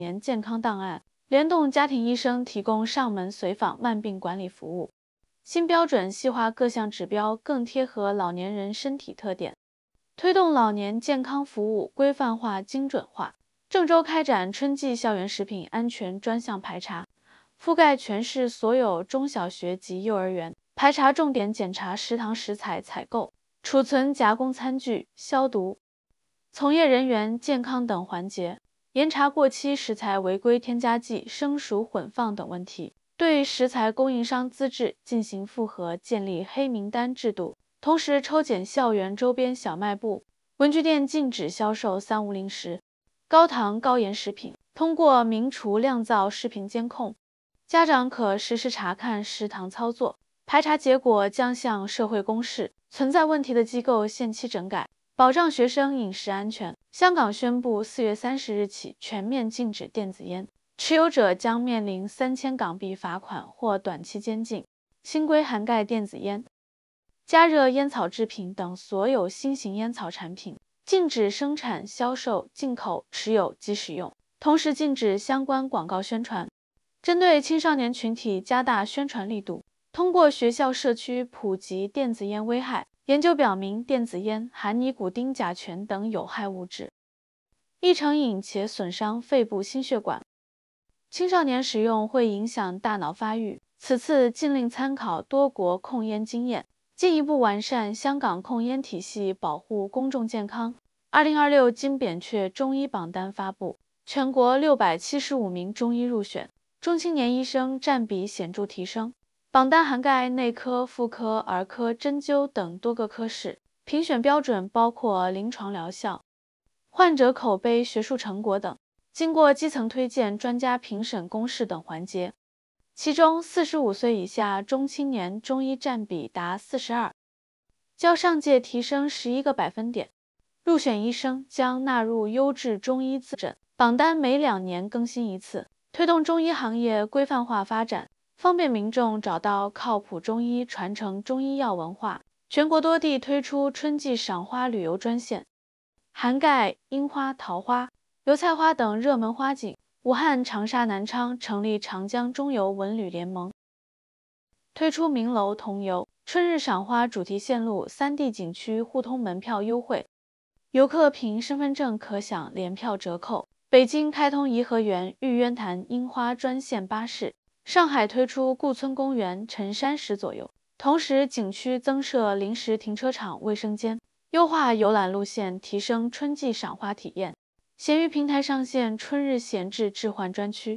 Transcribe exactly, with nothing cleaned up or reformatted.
年健康档案，联动家庭医生提供上门随访慢病管理服务。新标准细化各项指标，更贴合老年人身体特点，推动老年健康服务规范化、精准化。郑州开展春季校园食品安全专项排查，覆盖全市所有中小学及幼儿园，排查重点检查食堂食材采购、储存、加工餐具、消毒、从业人员健康等环节，严查过期食材违规添加剂、生熟混放等问题，对食材供应商资质进行复核，建立黑名单制度。同时抽检校园周边小卖部、文具店，禁止销售三无零食、高糖高盐食品。通过明厨亮灶视频监控，家长可实时查看食堂操作，排查结果将向社会公示，存在问题的机构限期整改，保障学生饮食安全。香港宣布四月三十日起全面禁止电子烟，持有者将面临三千港币罚款或短期监禁。新规涵盖电子烟、加热烟草制品等所有新型烟草产品，禁止生产、销售、进口、持有及使用，同时禁止相关广告宣传。针对青少年群体加大宣传力度，通过学校社区普及电子烟危害。研究表明，电子烟含尼古丁、甲醛等有害物质，易成瘾且损伤肺部心血管。青少年使用会影响大脑发育，此次禁令参考多国控烟经验，进一步完善香港控烟体系，保护公众健康。二零二六金扁鹊中医榜单发布，全国六百七十五名中医入选，中青年医生占比显著提升。榜单涵盖内科、妇科、儿科、针灸等多个科室，评选标准包括临床疗效、患者口碑、学术成果等，经过基层推荐、专家评审、公示等环节。其中，四十五岁以下中青年中医占比达四十二，较上届提升十一个百分点。入选医生将纳入优质中医资诊，榜单每两年更新一次，推动中医行业规范化发展，方便民众找到靠谱中医，传承中医药文化。全国多地推出春季赏花旅游专线，涵盖樱花、桃花、油菜花等热门花景。武汉、长沙、南昌成立长江中游文旅联盟，推出名楼同游、春日赏花主题线路，三地景区互通门票优惠，游客凭身份证可享联票折扣。北京开通颐和园、玉渊潭樱花专线巴士。上海推出顾村公园陈山石左右，同时景区增设临时停车场、卫生间，优化游览路线，提升春季赏花体验。闲鱼平台上线春日闲置置换专区，